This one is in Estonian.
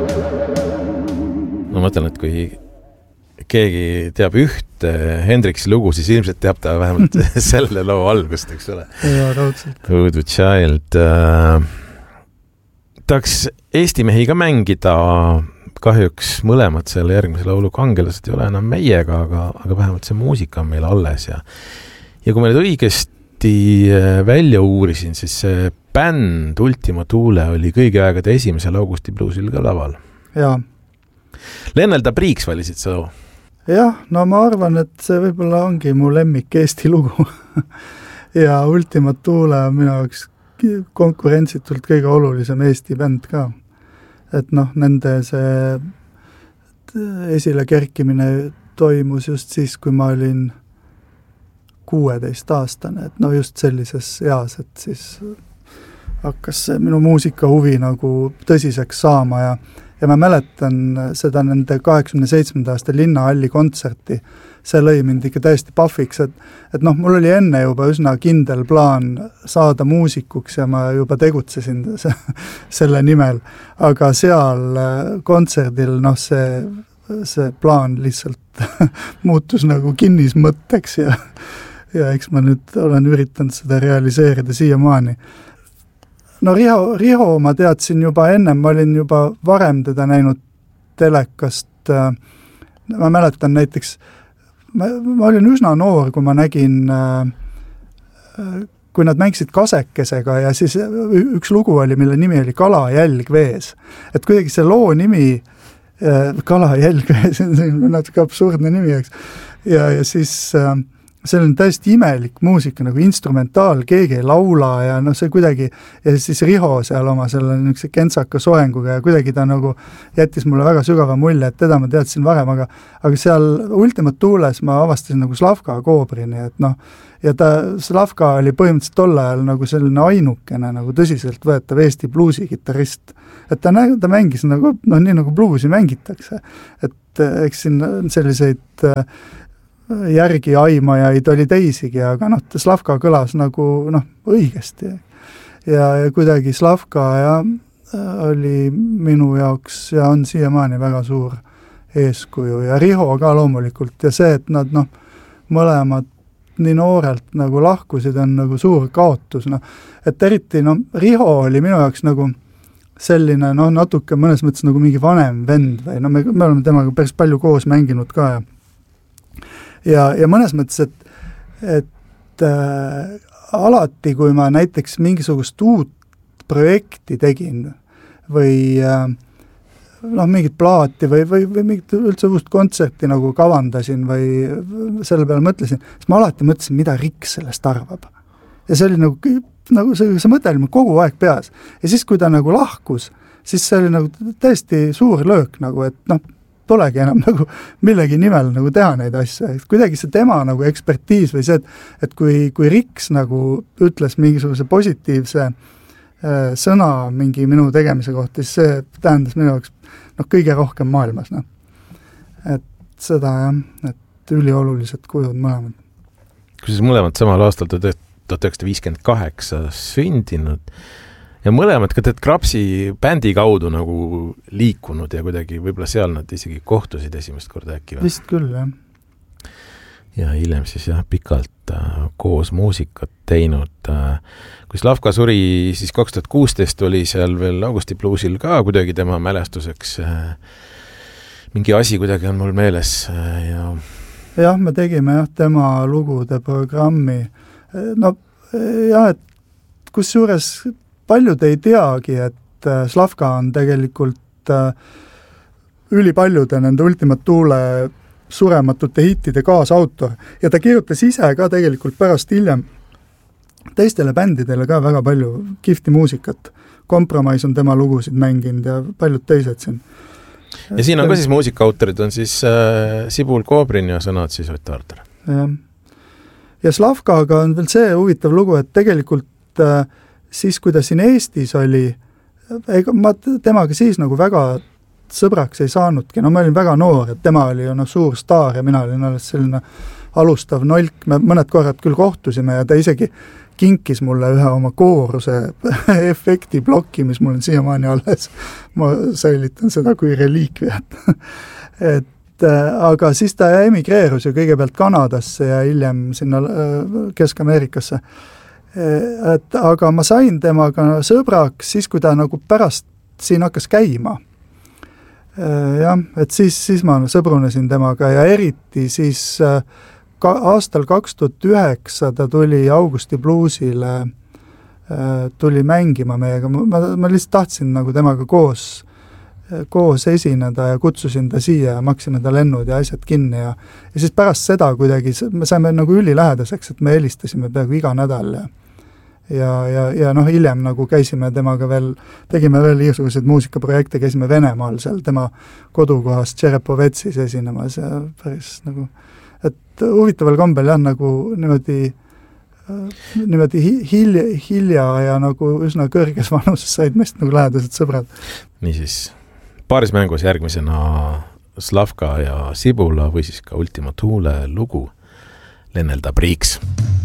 Ma mõtlen, et kui keegi teab ühte Hendriksi lugu, siis ilmselt teab ta vähemalt selle loo algust, eks ole. Ja, raudselt. Voodoo Child. Tahaks Eesti mehi ka mängida, kahjuks mõlemad selle järgmise laulu kangelased ei ole enam meiega, aga vähemalt see muusika on meil alles. Ja kui ma nüüd õigesti välja uurisin, siis see bänd Ultima Thule oli kõigi aegade 1. augusti bluusil ka laval. Jaa. Lennel Tabriiks valisid sa loo? Jah, no ma arvan, et see võib-olla ongi mu lemmik Eesti lugu. Ja Ultima Thule on minu jaoks konkurentsitult kõige olulisem Eesti bänd ka. Et nende see esile kerkimine toimus just siis, kui ma olin 16-aastane, et just sellises eas, et siis hakkas see minu muusikahuvi nagu tõsiseks saama ja ma mäletan seda nende 87. aasta Linnahalli kontserti. See lõi mind ikka täiesti pahviks, et mul oli enne juba üsna kindel plaan saada muusikuks ja ma juba tegutsesin selle nimel, aga seal kontserdil see plaan lihtsalt muutus nagu kinnismõtteks ja eks ma nüüd olen üritanud seda realiseerida siiamaani. Riho ma teadsin juba ennem, ma olin juba varem teda näinud telekast. Ma mäletan näiteks, ma olin üsna noor, kui ma nägin, kui nad mängisid Kasekesega ja siis üks lugu oli, mille nimi oli Kalajälg vees. Et kuidagi see loo nimi, Kalajälg vees, see on natuke absurdne nimi, eks. Ja siis see on täiesti imelik muusika, nagu instrumentaal, keegi ei laula ja see kuidagi, ja siis Riho seal oma selle niisuguse kentsaka soenguga ja kuidagi ta nagu jättis mulle väga sügava mulje, et teda ma teadsin varem, aga seal Ultima Thules ma avastasin nagu Slavka Koobrini, et ja Slavka oli põhimõtteliselt tol ajal nagu selline ainukene nagu tõsiselt võetav Eesti bluusigitarrist, et ta mängis nagu, nii nagu bluusi mängitakse, et eks siin selliseid järgi aimajaid oli teisigi, aga Slavka kõlas nagu õigesti. Ja kuidagi Slavka oli minu jaoks ja on siiamaani väga suur eeskuju ja Riho ka loomulikult ja see, et nad mõlemad nii noorelt nagu lahkusid on nagu suur kaotus. Et eriti Riho oli minu jaoks nagu selline natuke mõnes mõttes nagu mingi vanem vend või me oleme temaga päris palju koos mänginud ka ja mõnes mõttes, et alati, kui ma näiteks mingisugust uut projekti tegin või mingit plaati või mingit üldse uust kontserti nagu kavandasin või selle peale mõtlesin, siis ma alati mõtlesin, mida Riks sellest arvab. Ja see oli nagu see mõte oli kogu aeg peas. Ja siis, kui ta nagu lahkus, siis see oli nagu täiesti suur löök, nagu, et polegi enam nagu millegi nimel nagu teha neid asju. Kuidagi see tema nagu ekspertiis või see, et kui Riks nagu ütles mingisuguse positiivse sõna mingi minu tegemise kohta, siis see tähendas minu jaoks kõige rohkem maailmas. Et seda et üliolulised kujud mõlemad. Kui siis mõlemad samal aastal 1958 sündinud ja mõlemad ka Krapsi bändi kaudu nagu liikunud ja kuidagi võib-olla seal nad isegi kohtusid esimest korda äkki. Vist küll, jah. Ja hiljem siis pikalt koos muusikat teinud. Kui Slavka suri, siis 2016 oli seal veel Augusti bluusil ka kuidagi tema mälestuseks. Mingi asi kuidagi on mul meeles. Jah, me tegime tema lugude programmi. Et kus juures paljud ei teagi, et Slavka on tegelikult ülipaljude nende Ultima Thule surematute hittide kaasautor ja ta kirjutas ise ka tegelikult pärast hiljem teistele bändidele ka väga palju kihvti muusikat. Kompromiss on tema lugusid mänginud ja paljud teised siin. Ja siin on ka siis muusikaautorid on siis Sibul Koobrin ja sõnad siis Ott Arter. Ja Slavkaga on veel see huvitav lugu, et tegelikult siis, kui ta siin Eestis oli, ma temaga siis nagu väga sõbraks ei saanudki. Ma olin väga noor, et tema oli suur staar ja mina olin alles selline alustav nolk. Me mõned korrad küll kohtusime ja ta isegi kinkis mulle ühe oma kooruse efekti ploki, mis mul on siiamaani alles. Ma säilitan seda kui reliikviat. Aga siis ta emigreerus ju kõigepealt Kanadasse ja hiljem sinna Kesk-Ameerikasse. Aga ma sain temaga sõbraks siis, kui ta nagu pärast siin hakkas käima. Jah, et siis ma sõbrunesin temaga ja eriti siis aastal 2009 ta tuli Augusti Bluesile, tuli mängima meiega. Ma lihtsalt tahtsin nagu temaga koos esineda ja kutsusin ta siia ja maksime ta lennud ja asjad kinni ja siis pärast seda kuidagi me saime nagu ülilähedaseks, et me helistasime peaaegu iga nädal ja noh, hiljem nagu käisime temaga tegime veel igasuguseid muusikaprojekte, käisime Venemaal seal tema kodukohas Tšerepovetsis esinemas ja päris nagu, et huvitaval kombel jah, nagu niimoodi hilja ja nagu üsna kõrges vanuses said meist nagu lähedased sõbrad. Niisiis, paaris mängus järgmisena Slavka ja Sibula või siis ka Ultima Thule lugu Lennelda Priiks.